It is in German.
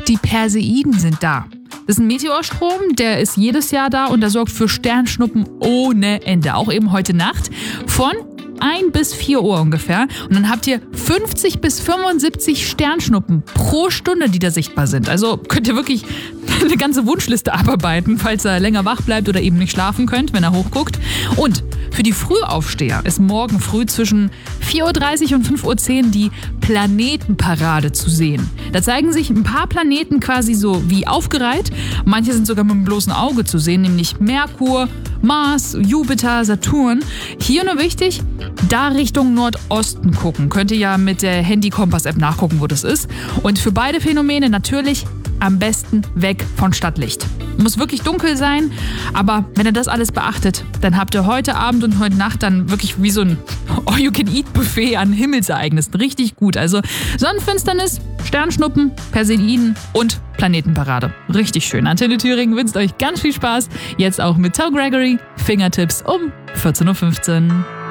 Die Perseiden sind da. Das ist ein Meteorstrom, der ist jedes Jahr da und der sorgt für Sternschnuppen ohne Ende. Auch eben heute Nacht von 1 bis 4 Uhr ungefähr. Und dann habt ihr 50 bis 75 Sternschnuppen pro Stunde, die da sichtbar sind. Also könnt ihr wirklich eine ganze Wunschliste abarbeiten, falls er länger wach bleibt oder eben nicht schlafen könnt, wenn er hochguckt. Und für die Frühaufsteher ist morgen früh zwischen 4.30 Uhr und 5.10 Uhr die Planetenparade zu sehen. Da zeigen sich ein paar Planeten quasi so wie aufgereiht. Manche sind sogar mit dem bloßen Auge zu sehen, nämlich Merkur, Mars, Jupiter, Saturn. Hier nur wichtig, da Richtung Nordosten gucken. Könnt ihr ja mit der Handy-Kompass-App nachgucken, wo das ist. Und für beide Phänomene natürlich am besten weg von Stadtlicht. Muss wirklich dunkel sein, aber wenn ihr das alles beachtet, dann habt ihr heute Abend und heute Nacht dann wirklich wie so ein All-You-Can-Eat-Buffet an Himmelsereignissen. Richtig gut. Also Sonnenfinsternis, Sternschnuppen, Perseiden und Planetenparade. Richtig schön. Antenne Thüringen wünscht euch ganz viel Spaß. Jetzt auch mit Tom Gregory. Fingertips um 14.15 Uhr.